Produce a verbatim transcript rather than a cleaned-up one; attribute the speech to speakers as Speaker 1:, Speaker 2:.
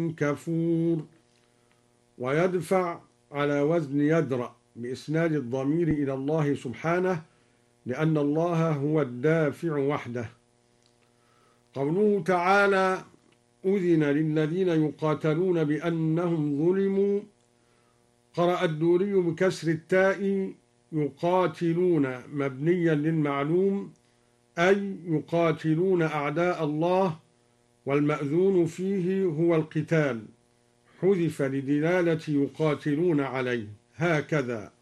Speaker 1: كفور. ويدفع على وزن يدرأ بإسناد الضمير إلى الله سبحانه، لأن الله هو الدافع وحده. قوله تعالى: أذن للذين يقاتلون بأنهم ظلموا، قرأ الدوري بكسر التاء يقاتلون مبنيا للمعلوم، أي يقاتلون أعداء الله، والمأذون فيه هو القتال، حذف لدلالة يقاتلون عليه، هكذا.